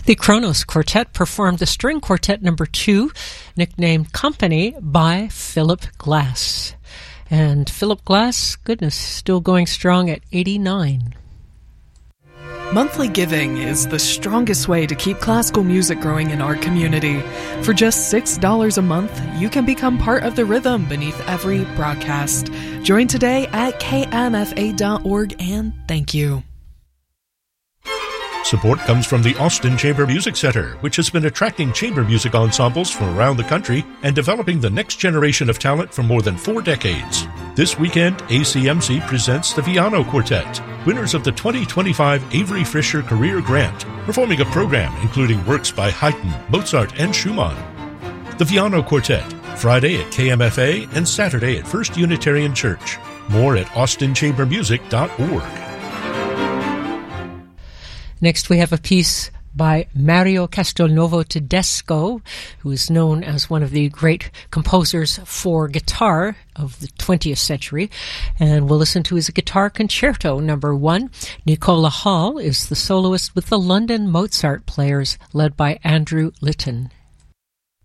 The Kronos Quartet performed the String Quartet No. 2, nicknamed Company, by Philip Glass. And Philip Glass, goodness, still going strong at 89. Monthly giving is the strongest way to keep classical music growing in our community. For just $6 a month, you can become part of the rhythm beneath every broadcast. Join today at kmfa.org, and thank you. Support comes from the Austin Chamber Music Center, which has been attracting chamber music ensembles from around the country and developing the next generation of talent for more than 4 decades. This weekend, ACMC presents the Viano Quartet, winners of the 2025 Avery Fisher Career Grant, performing a program including works by Haydn, Mozart, and Schumann. The Viano Quartet, Friday at KMFA and Saturday at First Unitarian Church. More at austinchambermusic.org. Next, we have a piece by Mario Castelnuovo Tedesco, who is known as one of the great composers for guitar of the 20th century. And we'll listen to his Guitar Concerto No. 1. Nicola Hall is the soloist with the London Mozart Players, led by Andrew Litton.